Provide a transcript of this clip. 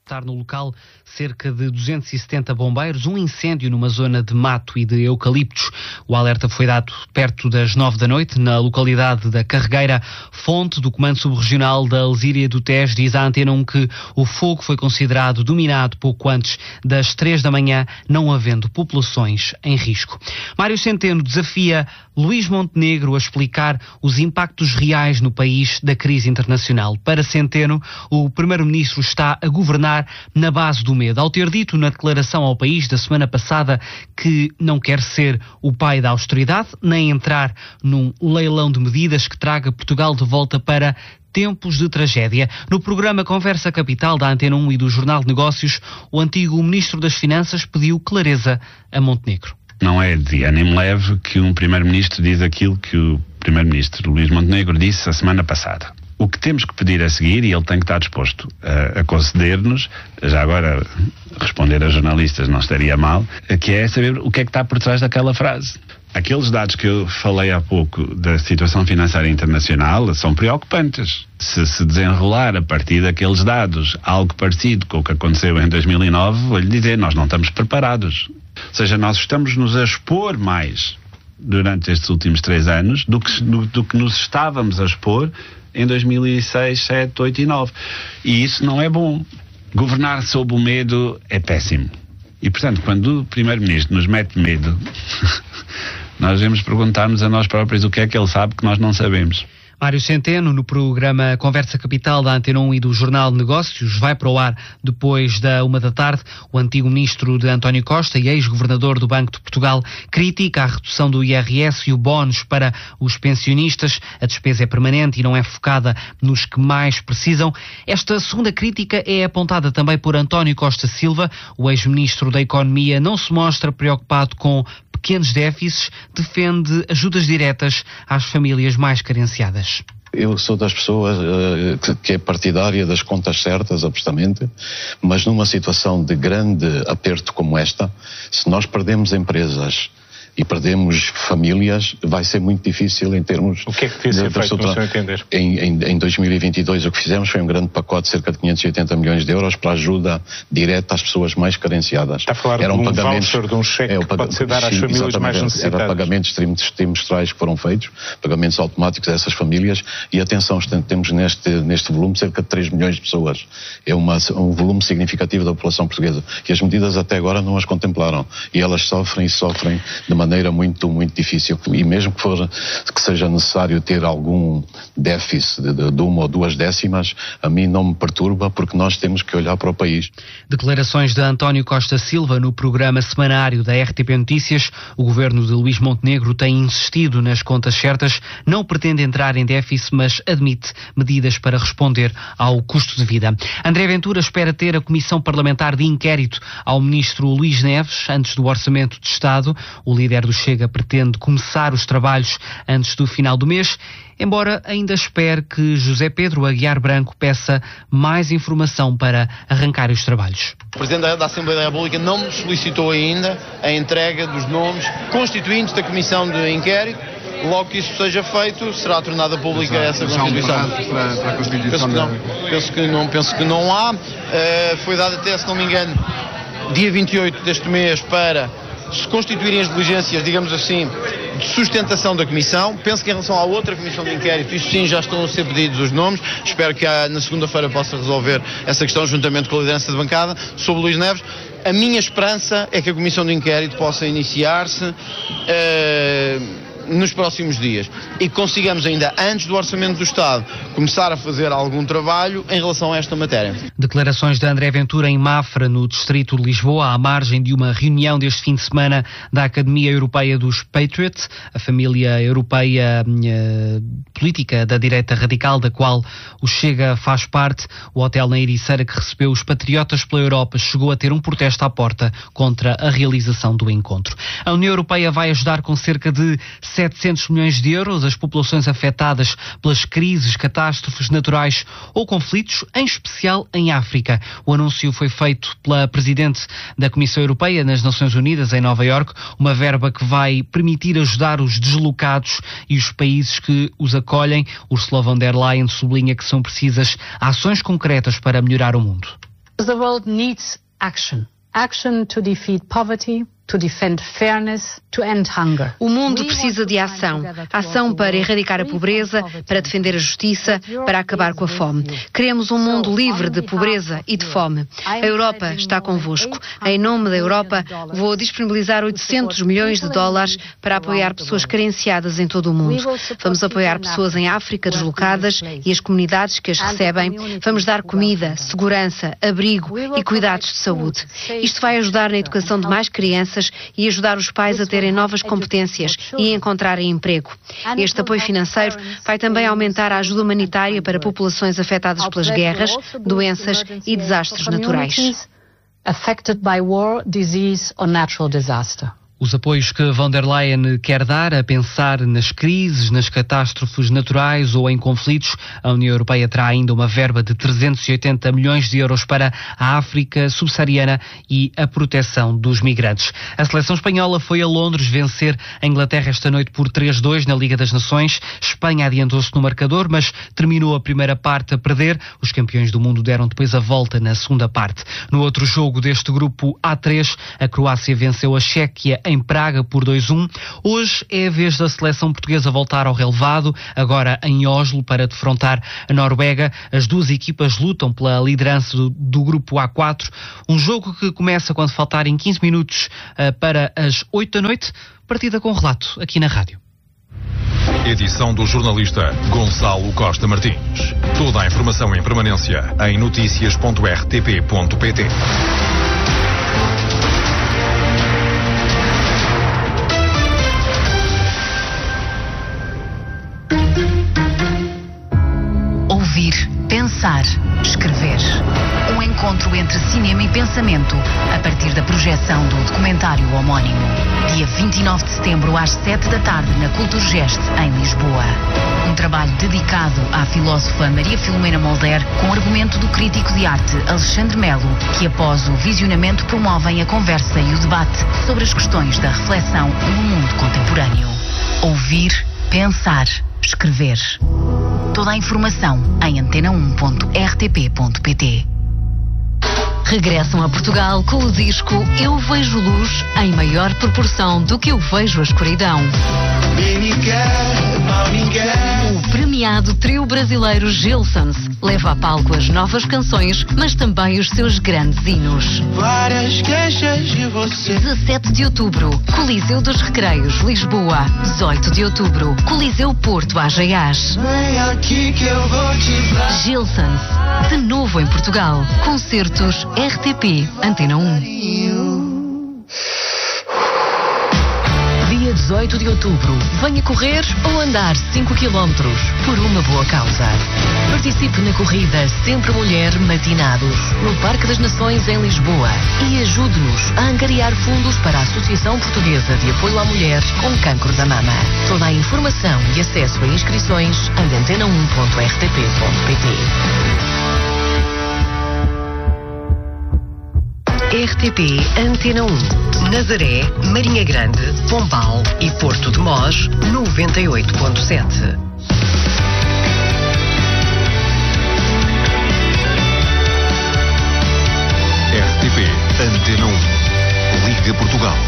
estar no local cerca de 270 bombeiros, um incêndio numa zona de mato e de eucaliptos. O alerta foi dado perto das 9 da noite, na localidade da Carregueira. Fonte do Comando Subregional da Alzíria do Tejo diz à Antena 1 que o fogo foi considerado dominado pouco antes das 3 da manhã, não havendo populações em risco. Mário Centeno desafia Luís Montenegro a explicar os impactos reais no país da crise internacional. Para Centeno, o Primeiro-Ministro está a governar na base do medo. Ao ter dito na declaração ao país da semana passada que não quer ser o pai da austeridade, nem entrar num leilão de medidas que traga Portugal de volta para tempos de tragédia. No programa Conversa Capital da Antena 1 e do Jornal de Negócios, o antigo Ministro das Finanças pediu clareza a Montenegro. Não é de ânimo leve que um Primeiro-Ministro diz aquilo que o Primeiro-Ministro Luís Montenegro disse a semana passada. O que temos que pedir a seguir, e ele tem que estar disposto a conceder-nos, já agora responder a jornalistas não estaria mal, que é saber o que é que está por trás daquela frase. Aqueles dados que eu falei há pouco da situação financeira internacional são preocupantes. Se desenrolar a partir daqueles dados algo parecido com o que aconteceu em 2009, vou-lhe dizer, nós não estamos preparados. Ou seja, nós estamos-nos a expor mais durante estes últimos 3 anos do que nos estávamos a expor em 2006, 7, 8 e 9. E isso não é bom. Governar sob o medo é péssimo. E, portanto, quando o Primeiro-Ministro nos mete medo, nós devemos perguntar-nos a nós próprios o que é que ele sabe que nós não sabemos. Mário Centeno, no programa Conversa Capital da Antena 1 e do Jornal de Negócios, vai para o ar depois da 1 da tarde. O antigo ministro de António Costa e ex-governador do Banco de Portugal critica a redução do IRS e o bónus para os pensionistas. A despesa é permanente e não é focada nos que mais precisam. Esta segunda crítica é apontada também por António Costa Silva. O ex-ministro da Economia não se mostra preocupado com pequenos déficits, defende ajudas diretas às famílias mais carenciadas. Eu sou das pessoas que é partidária das contas certas, absolutamente, mas numa situação de grande aperto como esta, se nós perdemos empresas e perdemos famílias, vai ser muito difícil em termos... O que é que devia ser feito, no seu entender? Em 2022 o que fizemos foi um grande pacote de cerca de 580 milhões de euros para ajuda direta às pessoas mais carenciadas. Está a falar de um voucher, de um cheque que pode ser dado às famílias mais necessitadas. Era pagamentos trimestrais que foram feitos, pagamentos automáticos a essas famílias, e atenção, temos neste volume cerca de 3 milhões de pessoas. É um volume significativo da população portuguesa, e as medidas até agora não as contemplaram, e elas sofrem de maneira muito, muito difícil. E mesmo que seja necessário ter algum déficit de 1 ou 2 décimas, a mim não me perturba, porque nós temos que olhar para o país. Declarações de António Costa Silva no programa semanário da RTP Notícias. O governo de Luís Montenegro tem insistido nas contas certas, não pretende entrar em déficit, mas admite medidas para responder ao custo de vida. André Ventura espera ter a Comissão Parlamentar de Inquérito ao ministro Luís Neves antes do Orçamento de Estado. O líder do Chega pretende começar os trabalhos antes do final do mês, embora ainda espere que José Pedro Aguiar Branco peça mais informação para arrancar os trabalhos. O Presidente da Assembleia da República não me solicitou ainda a entrega dos nomes constituintes da Comissão de Inquérito. Logo que isso seja feito, será tornada pública essa Constituição. Penso que não há. Foi dado até, se não me engano, dia 28 deste mês para se constituírem as diligências, digamos assim, de sustentação da Comissão. Penso que em relação à outra Comissão de Inquérito, isto sim, já estão a ser pedidos os nomes. Espero que na segunda-feira possa resolver essa questão juntamente com a liderança de bancada sobre Luís Neves. A minha esperança é que a Comissão de Inquérito possa iniciar-se nos próximos dias e que consigamos ainda antes do Orçamento do Estado começar a fazer algum trabalho em relação a esta matéria. Declarações de André Ventura em Mafra, no distrito de Lisboa, à margem de uma reunião deste fim de semana da Academia Europeia dos Patriots, a família europeia política da direita radical, da qual o Chega faz parte. O hotel na Ericeira, que recebeu os patriotas pela Europa, chegou a ter um protesto à porta contra a realização do encontro. A União Europeia vai ajudar com cerca de 700 milhões de euros as populações afetadas pelas crises, catástrofes naturais ou conflitos, em especial em África. O anúncio foi feito pela Presidente da Comissão Europeia nas Nações Unidas, em Nova Iorque, uma verba que vai permitir ajudar os deslocados e os países que os acolhem. Ursula von der Leyen sublinha que são precisas ações concretas para melhorar o mundo. The world needs action. Action to defeat poverty, to defend fairness, to end hunger. O mundo precisa de ação. Ação para erradicar a pobreza, para defender a justiça, para acabar com a fome. Queremos um mundo livre de pobreza e de fome. A Europa está convosco. Em nome da Europa, vou disponibilizar 800 milhões de dólares para apoiar pessoas carenciadas em todo o mundo. Vamos apoiar pessoas em África deslocadas e as comunidades que as recebem. Vamos dar comida, segurança, abrigo e cuidados de saúde. Isto vai ajudar na educação de mais crianças e ajudar os pais a terem novas competências e a encontrarem emprego. Este apoio financeiro vai também aumentar a ajuda humanitária para populações afetadas pelas guerras, doenças e desastres naturais. Affected by war, disease or natural disaster. Os apoios que von der Leyen quer dar a pensar nas crises, nas catástrofes naturais ou em conflitos, a União Europeia terá ainda uma verba de 380 milhões de euros para a África subsaariana e a proteção dos migrantes. A seleção espanhola foi a Londres vencer a Inglaterra esta noite por 3-2 na Liga das Nações. Espanha adiantou-se no marcador, mas terminou a primeira parte a perder. Os campeões do mundo deram depois a volta na segunda parte. No outro jogo deste grupo A3, a Croácia venceu a Chequia em Praga por 2-1. Hoje é a vez da seleção portuguesa voltar ao relevado, agora em Oslo, para defrontar a Noruega. As duas equipas lutam pela liderança do grupo A4. Um jogo que começa quando faltarem 15 minutos para as 8 da noite. Partida com relato aqui na rádio. Edição do jornalista Gonçalo Costa Martins. Toda a informação em permanência em noticias.rtp.pt. Ouvir, pensar, escrever. Um encontro entre cinema e pensamento a partir da projeção do documentário homónimo. Dia 29 de setembro às 7 da tarde na Culturgest, em Lisboa. Um trabalho dedicado à filósofa Maria Filomena Molder com argumento do crítico de arte Alexandre Melo, que após o visionamento promovem a conversa e o debate sobre as questões da reflexão no mundo contemporâneo. Ouvir, pensar, escrever. Toda a informação em antena1.rtp.pt. Regressam a Portugal com o disco Eu Vejo Luz em maior proporção do que eu vejo a escuridão. O premiado trio brasileiro Gilsons leva a palco as novas canções, mas também os seus grandes hinos. Várias queixas de você. 17 de outubro, Coliseu dos Recreios, Lisboa. 18 de outubro, Coliseu Porto, AGAs. Vem aqui que eu vou te dar. Gilsons, de novo em Portugal. Concertos RTP, Antena 1. Dia 18 de outubro, venha correr ou andar 5 km por uma boa causa. Participe na corrida Sempre Mulher Matinados, no Parque das Nações em Lisboa, e ajude-nos a angariar fundos para a Associação Portuguesa de Apoio à Mulher com Cancro da Mama. Toda a informação e acesso a inscrições em antena1.rtp.pt. RTP Antena 1, Nazaré, Marinha Grande, Pombal e Porto de Mós, 98.7. RTP Antena 1, Liga Portugal.